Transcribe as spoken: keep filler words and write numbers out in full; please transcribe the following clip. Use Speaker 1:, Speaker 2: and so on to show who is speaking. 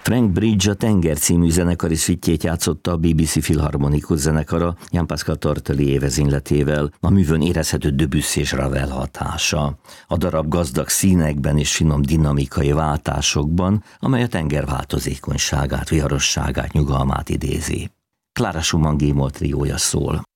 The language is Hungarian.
Speaker 1: Frank Bridge a Tenger című zenekari szüttyét játszotta a bé bé cé Filharmonikus zenekara Jean-Pascal Tortelier évezényletével, a művön érezhető Debussy és Ravel hatása. A darab gazdag színekben és finom dinamikai váltásokban, amely a tenger változékonyságát, viharosságát, nyugalmát idézi. Clara Schumann G-moll triója szól.